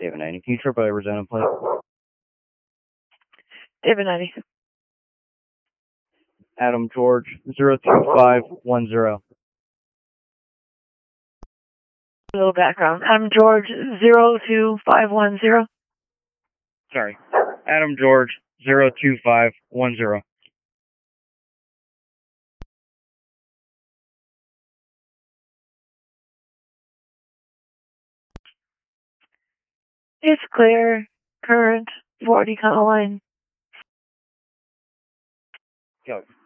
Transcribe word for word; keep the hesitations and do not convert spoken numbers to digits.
David ninety. Can you trip by Arizona, please? David ninety. Adam George, zero two five one zero. A little background. Adam George, zero two five one zero. Sorry. Adam George, zero two five one zero. It's clear. Current forty Color line. Go.